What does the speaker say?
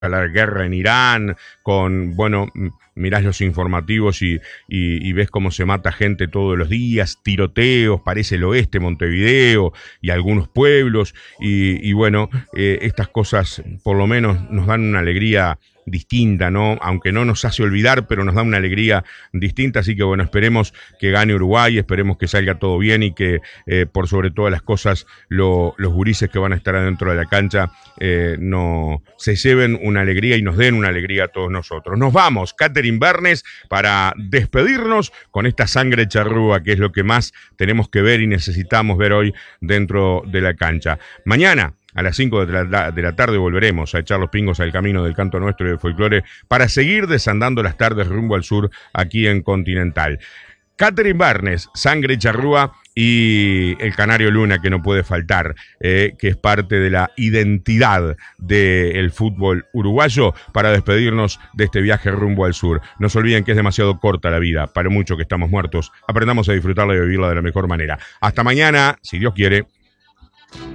la guerra en Irán, con, bueno, mirás los informativos y ves cómo se mata gente todos los días, tiroteos, parece el oeste, Montevideo y algunos pueblos, y bueno, estas cosas por lo menos nos dan una alegría distinta, ¿no? Aunque no nos hace olvidar, pero nos da una alegría distinta, así que bueno, esperemos que gane Uruguay, esperemos que salga todo bien y que por sobre todas las cosas los gurises que van a estar adentro de la cancha no se lleven una alegría y nos den una alegría a todos nosotros. Nos vamos, Katherine Bernes, para despedirnos con esta sangre charrúa, que es lo que más tenemos que ver y necesitamos ver hoy dentro de la cancha. Mañana a las 5 de la tarde volveremos a echar los pingos al camino del canto nuestro y del folclore para seguir desandando las tardes rumbo al sur aquí en Continental. Katherine Bernes, sangre charrúa, y el Canario Luna, que no puede faltar, que es parte de la identidad del fútbol uruguayo, para despedirnos de este viaje rumbo al sur. No se olviden que es demasiado corta la vida, para mucho que estamos muertos. Aprendamos a disfrutarla y a vivirla de la mejor manera. Hasta mañana, si Dios quiere.